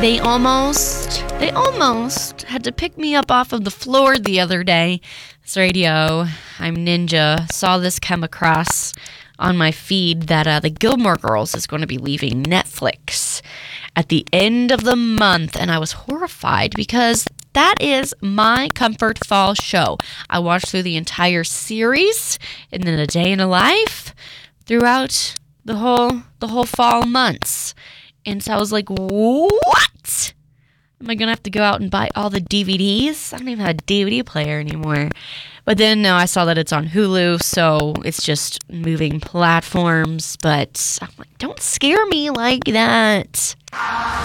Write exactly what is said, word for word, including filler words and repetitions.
They almost, they almost had to pick me up off of the floor the other day. This radio, I'm Ninja, saw this come across on my feed that uh, the Gilmore Girls is going to be leaving Netflix at the end of the month, and I was horrified because that is my comfort fall show. I watched through the entire series and then A Day in a Life throughout the whole the whole fall months. And so I was like, what? Am I going to have to go out and buy all the D V Ds? I don't even have a D V D player anymore. But then, no, I saw that it's on Hulu, so it's just moving platforms. But I'm like, don't scare me like that.